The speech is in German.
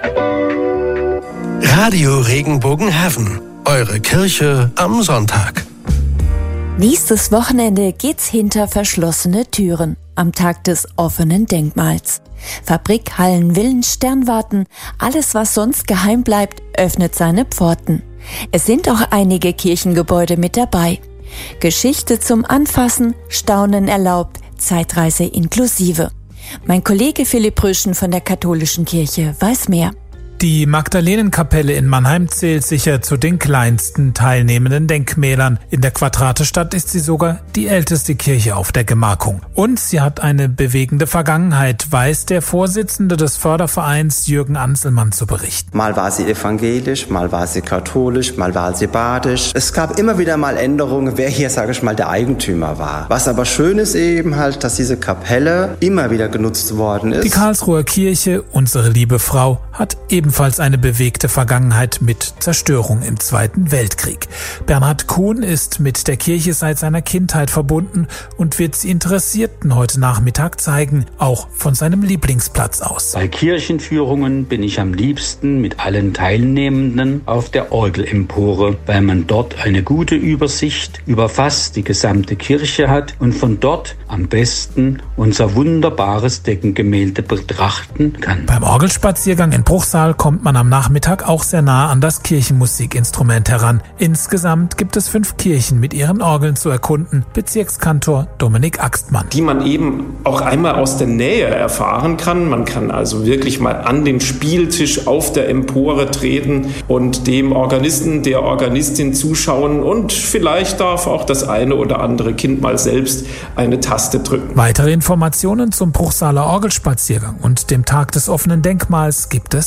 Radio Regenbogenheaven, eure Kirche am Sonntag. Nächstes Wochenende geht's hinter verschlossene Türen am Tag des offenen Denkmals. Fabrik, Hallen, Villen, Sternwarten, alles was sonst geheim bleibt, öffnet seine Pforten. Es sind auch einige Kirchengebäude mit dabei. Geschichte zum Anfassen, Staunen erlaubt, Zeitreise inklusive. Mein Kollege Philipp Rüschen von der Katholischen Kirche weiß mehr. Die Magdalenenkapelle in Mannheim zählt sicher zu den kleinsten teilnehmenden Denkmälern. In der Quadratestadt ist sie sogar die älteste Kirche auf der Gemarkung. Und sie hat eine bewegende Vergangenheit, weiß der Vorsitzende des Fördervereins Jürgen Anselmann zu berichten. Mal war sie evangelisch, mal war sie katholisch, mal war sie badisch. Es gab immer wieder mal Änderungen, wer hier, sage ich mal, der Eigentümer war. Was aber schön ist eben halt, dass diese Kapelle immer wieder genutzt worden ist. Die Karlsruher Kirche, unsere liebe Frau, hat ebenfalls eine bewegte Vergangenheit mit Zerstörung im Zweiten Weltkrieg. Bernhard Kuhn ist mit der Kirche seit seiner Kindheit verbunden und wird sie Interessierten heute Nachmittag zeigen, auch von seinem Lieblingsplatz aus. Bei Kirchenführungen bin ich am liebsten mit allen Teilnehmenden auf der Orgelempore, weil man dort eine gute Übersicht über fast die gesamte Kirche hat und von dort am besten unser wunderbares Deckengemälde betrachten kann. Beim Orgelspaziergang in Bruchsal kommt man am Nachmittag auch sehr nah an das Kirchenmusikinstrument heran. Insgesamt gibt es 5 Kirchen mit ihren Orgeln zu erkunden. Bezirkskantor Dominik Axtmann. Die man eben auch einmal aus der Nähe erfahren kann. Man kann also wirklich mal an den Spieltisch auf der Empore treten und dem Organisten, der Organistin zuschauen und vielleicht darf auch das eine oder andere Kind mal selbst eine Taste drücken. Weitere Informationen zum Bruchsaler Orgelspaziergang und dem Tag des offenen Denkmals gibt es